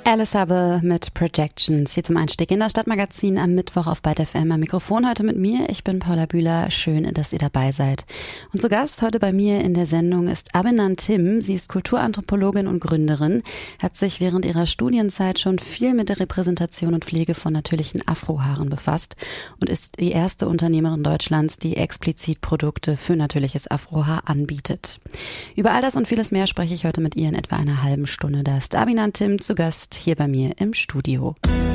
Alice Hubble mit Projections hier zum Einstieg in das Stadtmagazin am Mittwoch auf Byte FM. Am Mikrofon heute mit mir. Ich bin Paula Bühler. Schön, dass ihr dabei seid. Und zu Gast heute bei mir in der Sendung ist Abhinan Tim. Sie ist Kulturanthropologin und Gründerin, hat sich während ihrer Studienzeit schon viel mit der Repräsentation und Pflege von natürlichen Afrohaaren befasst und ist die erste Unternehmerin Deutschlands, die explizit Produkte für natürliches Afrohaar anbietet. Über all das und vieles mehr spreche ich heute mit ihr in etwa einer halben Stunde. Da ist Abhinan Tim zu Gast hier bei mir im Studio.